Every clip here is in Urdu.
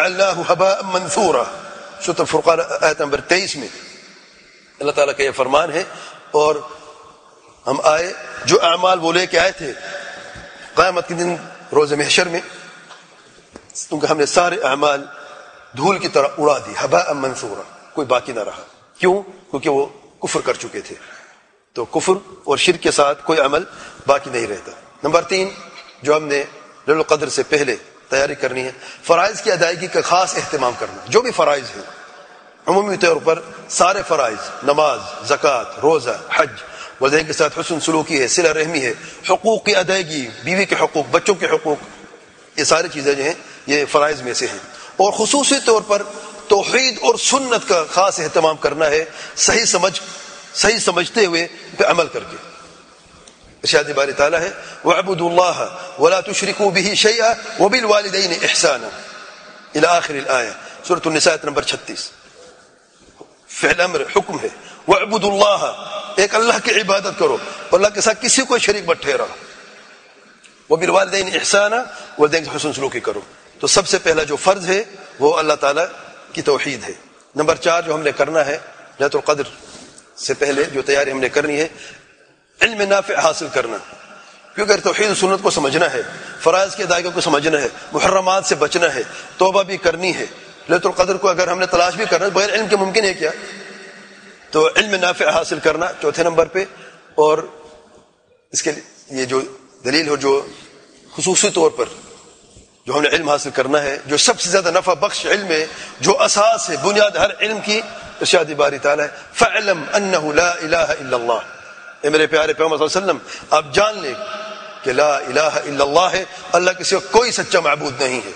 فجعلناه هباء منثورا، سورۃ الفرقان آیت نمبر 23 میں اللہ تعالیٰ کا یہ فرمان ہے. اور ہم آئے جو اعمال وہ لے کے آئے تھے قیامت کے دن روز محشر میں، کیونکہ ہم نے سارے اعمال دھول کی طرح اڑا دی، ہباء منثورا، کوئی باقی نہ رہا. کیوں؟ کیونکہ وہ کفر کر چکے تھے. تو کفر اور شرک کے ساتھ کوئی عمل باقی نہیں رہتا. نمبر 3 جو ہم نے لیلۃ القدر سے پہلے تیاری کرنی ہے، فرائض کی ادائیگی کا خاص اہتمام کرنا. جو بھی فرائض ہیں عمومی طور پر سارے فرائض، نماز، زکوٰۃ، روزہ، حج، والدین کے ساتھ حسن سلوکی ہے، صلہ رحمی ہے، حقوق کی ادائیگی، بیوی کے حقوق، بچوں کے حقوق، یہ ساری چیزیں جو ہیں یہ فرائض میں سے ہیں. اور خصوصی طور پر توحید اور سنت کا خاص اہتمام کرنا ہے، صحیح سمجھتے ہوئے پہ عمل کر کے. ارشاد باری تعالیٰ ہے وَاعْبُدُوا اللَّهَ وَلَا تُشْرِكُوا بِهِ شَيْئًا وَبِالْوَالِدَيْنِ إِحْسَانًا إلى آخر الآية. سورۃ النساء نمبر 36. فعل امر حکم ہے، وَاعْبُدُوا اللَّهَ، ایک اللہ کی عبادت کرو، اللہ کے ساتھ کسی کو شریک مت ٹھہراؤ. وَبِالْوَالِدَيْنِ إِحْسَانًا، والدین سے حسن سلوکی کرو. تو سب سے پہلا جو فرض ہے وہ اللہ تعالیٰ کی توحید ہے. نمبر 4 جو ہم نے کرنا ہے لیلۃ القدر سے پہلے جو تیاری ہم نے کرنی ہے، علم نافع حاصل کرنا. کیونکہ توحید و سنت کو سمجھنا ہے، فرائض کی ادائیگی کو سمجھنا ہے، محرمات سے بچنا ہے، توبہ بھی کرنی ہے. لیلۃ القدر کو اگر ہم نے تلاش بھی کرنا ہے بغیر علم کے ممکن ہے کیا؟ تو علم نافع حاصل کرنا چوتھے نمبر پہ. اور اس کے لیے یہ جو دلیل ہو جو خصوصی طور پر جو ہم نے علم حاصل کرنا ہے، جو سب سے زیادہ نفع بخش علم ہے، جو اساس ہے، بنیاد ہر علم کی، ارشاد باری تعالیٰ ہے فَاعْلَمْ أَنَّهُ لَا إِلَهَ إِلَّا اللَّهُ. اے میرے پیارے پیغمبر صلی اللہ علیہ وسلم آپ جان لیں کہ لا الہ الا اللہ ہے، اللہ کے سوا کوئی سچا معبود نہیں ہے.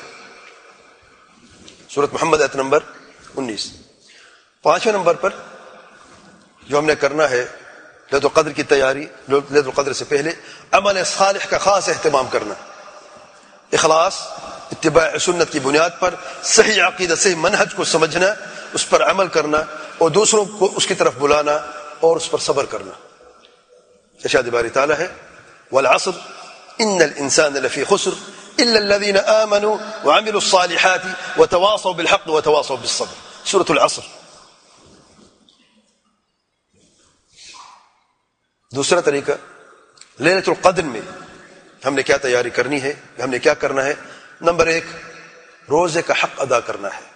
سورۃ محمد آیت نمبر 19. 5ویں نمبر پر جو ہم نے کرنا ہے لیلۃ القدر کی تیاری، لیلۃ القدر سے پہلے عمل صالح کا خاص اہتمام کرنا. اخلاص، اتباع سنت کی بنیاد پر صحیح عقیدہ، صحیح منہج کو سمجھنا، اس پر عمل کرنا اور دوسروں کو اس کی طرف بلانا اور اس پر صبر کرنا. ارشاد باری تعالیٰ ہے والعصر ان الانسان لفی خسر الا الذين آمنوا وعملوا الصالحات وتواصوا بالحق وتواصوا بالصبر. سورۃ العصر. دوسرا طریقہ لیلۃ القدر میں ہم نے کیا تیاری کرنی ہے، ہم نے کیا کرنا ہے. نمبر 1 روزے کا حق ادا کرنا ہے.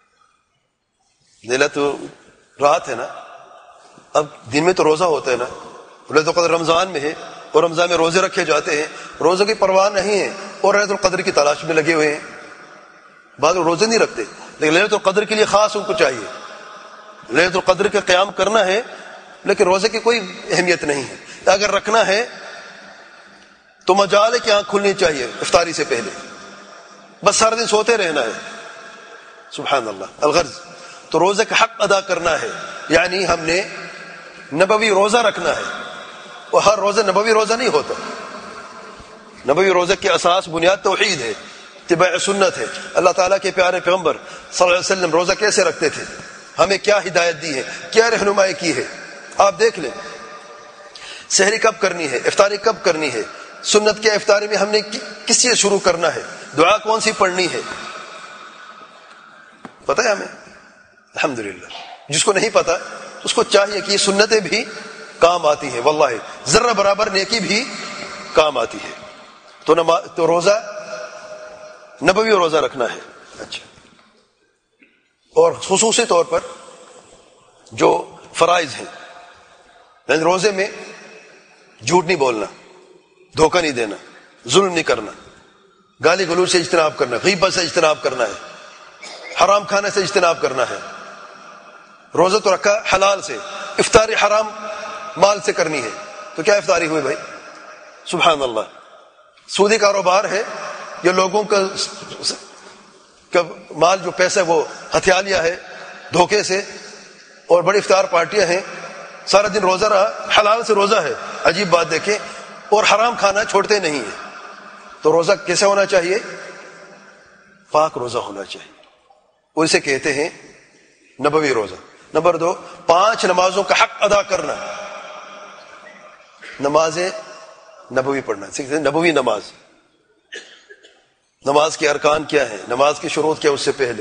لیلۃ رات ہے نا، اب دن میں تو روزہ ہوتا ہے نا. لیلۃ القدر رمضان میں ہے اور رمضان میں روزے رکھے جاتے ہیں، روزوں کی پرواہ نہیں ہے اور لیلۃ القدر کی تلاش میں لگے ہوئے ہیں. بعض لوگ روزے نہیں رکھتے لیکن لیلۃ القدر کے لیے خاص ان کو چاہیے. لیلۃ القدر کا قیام کرنا ہے لیکن روزے کی کوئی اہمیت نہیں ہے. اگر رکھنا ہے تو مجال ہے کہ آنکھ کھلنی چاہیے افطاری سے پہلے، بس سارا دن سوتے رہنا ہے. سبحان اللہ. الغرض تو روزے کا حق ادا کرنا ہے، یعنی ہم نے نبوی روزہ رکھنا ہے. اور ہر روزہ نبوی روزہ نہیں ہوتا. نبوی روزے کی اساس بنیاد توحید ہے، اتباع سنت ہے. اللہ تعالیٰ کے پیارے پیغمبر صلی اللہ علیہ وسلم روزہ کیسے رکھتے تھے، ہمیں کیا ہدایت دی ہے، کیا رہنمائی کی ہے. آپ دیکھ لیں سحری کب کرنی ہے، افطاری کب کرنی ہے، سنت کے افطاری میں ہم نے کس سے شروع کرنا ہے، دعا کون سی پڑھنی ہے، پتہ ہے ہمیں؟ الحمدللہ. جس کو نہیں پتا اس کو چاہیے کہ یہ سنتیں بھی کام آتی ہیں، واللہ ذرہ برابر نیکی بھی کام آتی ہے. تو روزہ نبوی روزہ رکھنا ہے. اچھا. اور خصوصی طور پر جو فرائض ہیں، یعنی روزے میں جھوٹ نہیں بولنا، دھوکہ نہیں دینا، ظلم نہیں کرنا، گالی گلوچ سے اجتناب کرنا، غیبت سے اجتناب کرنا ہے، حرام کھانے سے اجتناب کرنا ہے. روزہ تو رکھا حلال سے، افطاری حرام مال سے کرنی ہے. تو کیا افطاری ہوئی بھائی؟ سبحان اللہ. سودی کاروبار ہے، یہ لوگوں کا مال جو پیسہ وہ ہتھیا لیا ہے دھوکے سے، اور بڑی افطار پارٹیاں ہیں، سارا دن روزہ رہا، حلال سے روزہ ہے. عجیب بات دیکھیں، اور حرام کھانا چھوڑتے نہیں ہیں. تو روزہ کیسے ہونا چاہیے؟ پاک روزہ ہونا چاہیے. وہ اسے کہتے ہیں نبوی روزہ. نمبر 2 5 نمازوں کا حق ادا کرنا. نمازیں نبوی پڑھنا سیکھتے ہیں. نبوی نماز، نماز کے ارکان کیا ہے، نماز کی شروط کیا اس سے پہلے،